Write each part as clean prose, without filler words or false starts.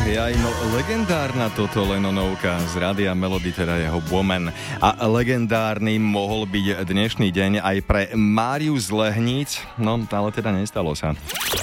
Jaj, no legendárna toto Lennonovka z rádia Melody, teda jeho Woman. A legendárny mohol byť dnešný deň aj pre Máriu z Lehníc, no ale teda nestalo sa.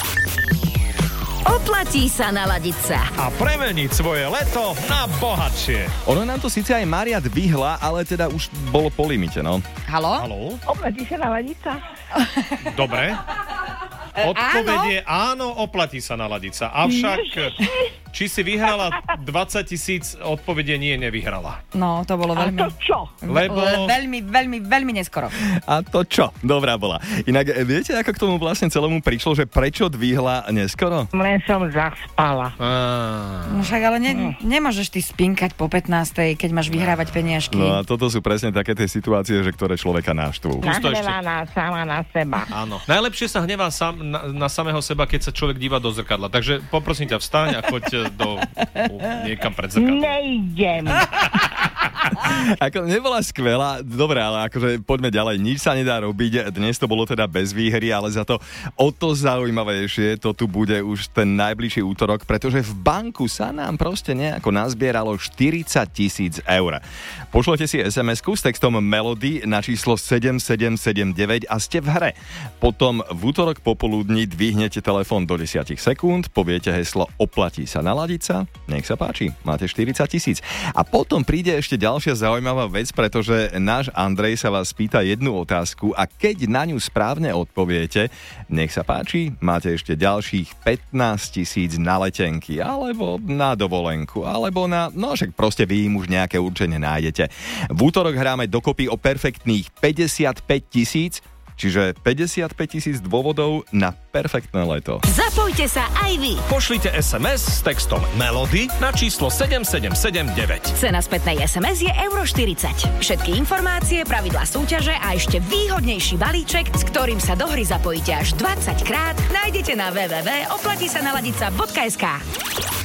Oplatí sa naladiť sa. A premeniť svoje leto na bohatšie. Ono nám to síce aj Mária dvihla, ale teda už bolo po limite, no. Haló? Haló? Oplatí sa naladiť sa. Dobre. Odpoveď je áno, oplatí sa naladiť sa. Avšak, či si vyhrala 20 000, odpoveď je nie, nevyhrala. No, to bolo A veľmi... to čo? Lebo... Veľmi neskoro. A to čo? Dobrá bola. Inak viete, ako k tomu vlastne celému prišlo, že prečo dvihla neskoro? Len som zaspala. No však ale nemôžeš ty spinkať po 15. keď máš vyhrávať peniažky. No a toto sú presne také tie situácie, že ktoré človeka náštvú. Nahnevaná sama na seba. Áno. Najlepšie sa hnevá na samého seba, keď sa človek díva do zrkadla. Takže poprosím ťa, vstaň a choď niekam pred zrkadlo. Nejdem. Ako nebola skvelá, dobre, ale akože poďme ďalej, nič sa nedá robiť, dnes to bolo teda bez výhry, ale za to o to zaujímavejšie to tu bude už ten najbližší útorok, pretože v banku sa nám proste nejako nazbieralo 40 000 eur. Pošlete si SMS-ku s textom Melody na číslo 7779 a ste v hre. Potom v útorok popoludní dvihnete telefón do 10 sekúnd, poviete heslo oplatí sa naladiť sa, nech sa páči, máte 40 000. A potom príde ešte ďalšia zaujímavá vec, pretože náš Andrej sa vás pýta jednu otázku a keď na ňu správne odpoviete, nech sa páči, máte ešte ďalších 15 000 na letenky, alebo na dovolenku, alebo na... No však proste vy im už nejaké určenie nájdete. V útorok hráme dokopy o perfektných 55 000, čiže 55 000 dôvodov na perfektné leto. Zapojte sa aj vy. Pošlite SMS s textom Melody na číslo 7779. Cena spätnej SMS je €40. Všetky informácie, pravidlá súťaže a ešte výhodnejší balíček, s ktorým sa do hry zapojíte až 20 krát, nájdete na www.oplatisanaladica.sk.